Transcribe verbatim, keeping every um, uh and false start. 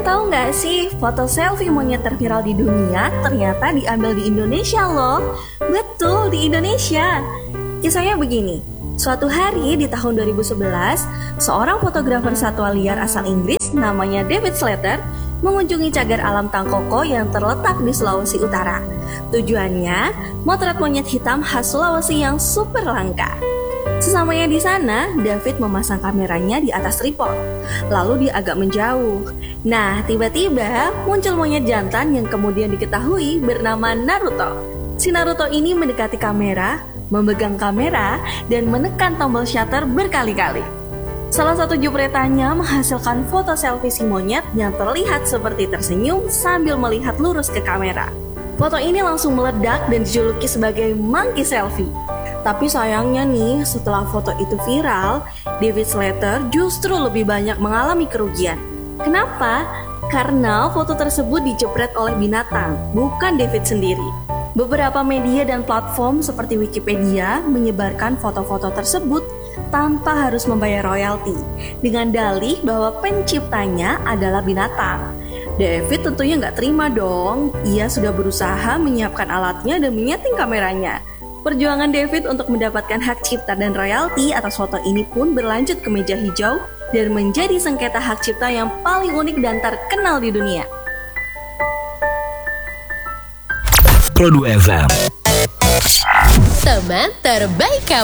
Kalian tahu nggak sih, foto selfie monyet terviral di dunia ternyata diambil di Indonesia loh. Betul, di Indonesia. Kisahnya begini, suatu hari di tahun dua ribu sebelas, seorang fotografer satwa liar asal Inggris namanya David Slater mengunjungi cagar alam Tangkoko yang terletak di Sulawesi Utara. Tujuannya, motret monyet hitam khas Sulawesi yang super langka. Sesamanya di sana, David memasang kameranya di atas tripod. Lalu dia agak menjauh. Nah, tiba-tiba muncul monyet jantan yang kemudian diketahui bernama Naruto. Si Naruto ini mendekati kamera, memegang kamera, dan menekan tombol shutter berkali-kali. Salah satu jepretannya menghasilkan foto selfie si monyet yang terlihat seperti tersenyum sambil melihat lurus ke kamera. Foto ini langsung meledak dan dijuluki sebagai monkey selfie. Tapi sayangnya nih, setelah foto itu viral, David Slater justru lebih banyak mengalami kerugian. Kenapa? Karena foto tersebut dijepret oleh binatang, bukan David sendiri. Beberapa media dan platform seperti Wikipedia menyebarkan foto-foto tersebut tanpa harus membayar royalti, dengan dalih bahwa penciptanya adalah binatang. David tentunya nggak terima dong, ia sudah berusaha menyiapkan alatnya dan menyeting kameranya. Perjuangan David untuk mendapatkan hak cipta dan royalti atas foto ini pun berlanjut ke meja hijau dan menjadi sengketa hak cipta yang paling unik dan terkenal di dunia. Produk F M, teman terbaik kamu.